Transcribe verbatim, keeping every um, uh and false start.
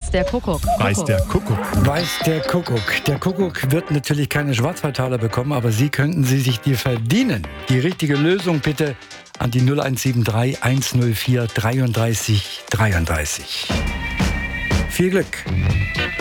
Weiß der Kuckuck. Weiß der Kuckuck. Weiß der Kuckuck. Der Kuckuck wird natürlich keine Schwarzwaldtaler bekommen, aber Sie könnten sie sich die verdienen. Die richtige Lösung bitte an die null eins sieben drei eins null vier dreiunddreißig dreiunddreißig. Viel Glück.